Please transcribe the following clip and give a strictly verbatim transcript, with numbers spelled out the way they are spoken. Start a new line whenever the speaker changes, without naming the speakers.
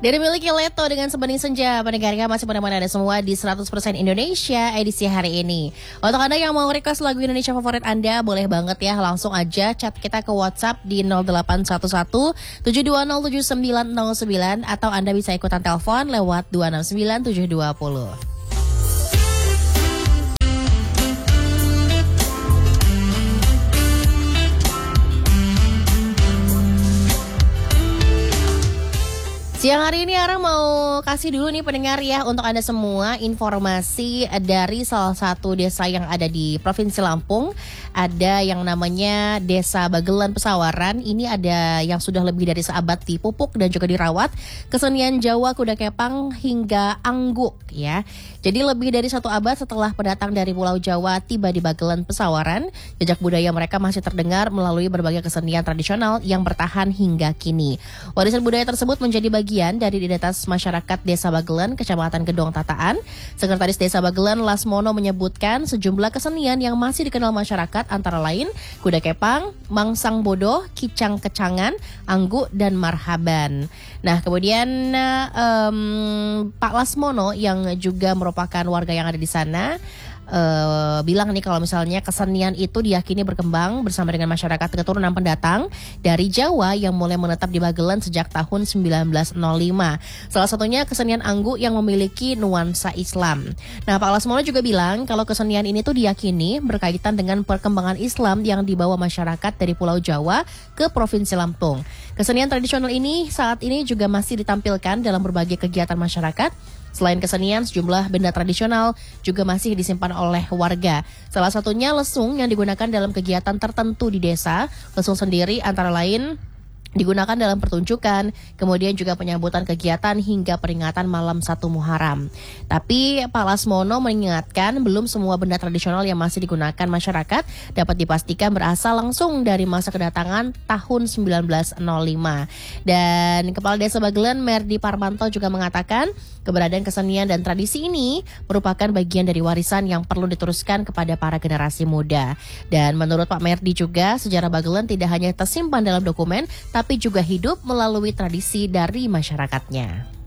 Dari miliki Leto dengan Sebening Senja, pendengarnya masih mana-mana ada semua di seratus persen Indonesia edisi hari ini. Untuk Anda yang mau request lagu Indonesia favorit Anda, boleh banget ya, langsung aja chat kita ke WhatsApp di nol delapan satu satu tujuh dua nol tujuh sembilan nol sembilan atau Anda bisa ikutan telepon lewat dua enam sembilan tujuh dua nol. Siang hari ini Ara mau kasih dulu nih pendengar ya untuk Anda semua informasi dari salah satu desa yang ada di Provinsi Lampung. Ada yang namanya Desa Bagelan Pesawaran. Ini ada yang sudah lebih dari seabad dipupuk dan juga dirawat kesenian Jawa kuda kepang hingga angguk ya. Jadi lebih dari satu abad setelah pendatang dari Pulau Jawa tiba di Bagelan Pesawaran, jejak budaya mereka masih terdengar melalui berbagai kesenian tradisional yang bertahan hingga kini. Warisan budaya tersebut menjadi bagian dari identitas masyarakat Desa Bagelan, Kecamatan Gedong Tataan. Sekretaris Desa Bagelan Lasmono menyebutkan sejumlah kesenian yang masih dikenal masyarakat antara lain kuda kepang, mangsang bodoh, kicang kecangan, anggu, dan marhaban. Nah kemudian um, Pak Lasmono yang juga merupakan warga yang ada di sana Uh, bilang nih kalau misalnya kesenian itu diyakini berkembang bersama dengan masyarakat keturunan pendatang dari Jawa yang mulai menetap di Bagelan sejak tahun sembilan belas nol lima. Salah satunya kesenian anggu yang memiliki nuansa Islam. Nah, Pak Lasmono juga bilang kalau kesenian ini tuh diyakini berkaitan dengan perkembangan Islam yang dibawa masyarakat dari Pulau Jawa ke Provinsi Lampung. Kesenian tradisional ini saat ini juga masih ditampilkan dalam berbagai kegiatan masyarakat. Selain kesenian, sejumlah benda tradisional juga masih disimpan oleh warga. Salah satunya lesung yang digunakan dalam kegiatan tertentu di desa. Lesung sendiri antara lain digunakan dalam pertunjukan, kemudian juga penyambutan kegiatan hingga peringatan malam satu Muharram. Tapi Pak Lasmono mengingatkan belum semua benda tradisional yang masih digunakan masyarakat dapat dipastikan berasal langsung dari masa kedatangan tahun sembilan belas nol lima. Dan Kepala Desa Bagelan Merdi Parmanto juga mengatakan keberadaan kesenian dan tradisi ini merupakan bagian dari warisan yang perlu diteruskan kepada para generasi muda. Dan menurut Pak Merdi juga, sejarah Bagelan tidak hanya tersimpan dalam dokumen, tapi juga hidup melalui tradisi dari masyarakatnya.